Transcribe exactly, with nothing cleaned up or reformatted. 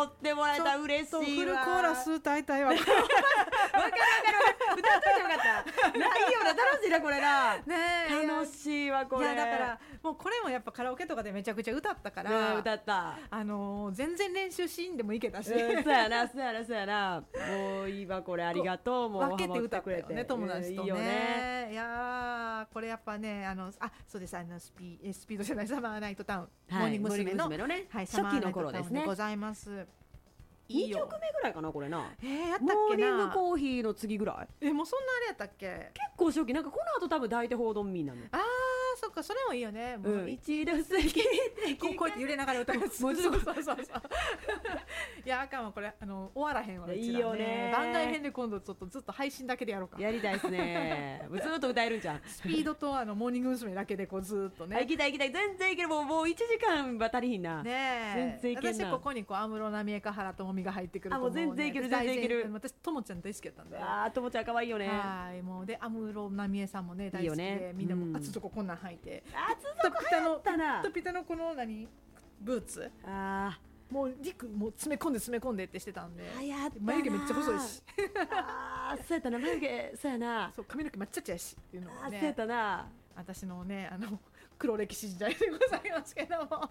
撮ってもらえたら嬉しいわ。 フルコーラス歌いたいわ。 わかるわかる。歌っといてよかった。ないよな、楽しいなこれな。 ねえ楽しいわこれ。 いやだからもうこれもやっぱカラオケとかでめちゃくちゃ歌ったかねら、 歌った。 あのー全然練習シーンでもいけたし、 うん、そうやなそうやなそうやな。もういいわこれ、ありがとう。もう分けて歌ったよね、友達とね。 いいよね。 いやーこれやっぱね、あのあそうです、あのスピえスピードじゃない、サマーナイトタウン、 はい、 モーニング娘。のモーニング娘。のね、 はい、 初期の頃ですね。 ございます。いいにきょくめぐらいかなこれな。 えー、やったっモーニンけな。 グコーヒーの次ぐらい。 えもうそんなあれやったっけ。 結構初期、なんかこの後多分抱いて報道民なの。 あーそっか、それもいいよね。もううん、一度過ぎてこうこうやって揺れながら歌うやつ。 もちろんそうそうそうそういやあかんわこれ、あの終わらへんわ。うちらね、 いいよね。 番外編で今度ちょっとずっと配信だけでやろうか。 やりたいですね。ずっと歌えるんじゃん。 スピードとあのモーニング娘。だけでこうずっとね。 行きたい行きたい、全然いける。もうもういちじかんは足りひんな。 ねえ、 全然いけんな。 私ここにこう安室奈美恵か原朋美が入ってくるとあ、もう全然いける全然いける。 私ともちゃん大好きやったんで。 ああ、ともちゃん可愛いよね。 はいもうで安室奈美恵さんもね大好きで、 いいよね、 みんなも、 うん、 厚底こんなん履いて、 厚底流行ったな。 ピタのこの何ブーツ、 ああもう陸もう詰め込んで詰め込んでってしてたんで、 流行ったな。 眉毛めっちゃ細いしああそうやったな、眉毛そうやな。 そう髪の毛抹茶茶やしっていうのがね、 あそうやったな。 私のねあの黒歴史時代でございますけども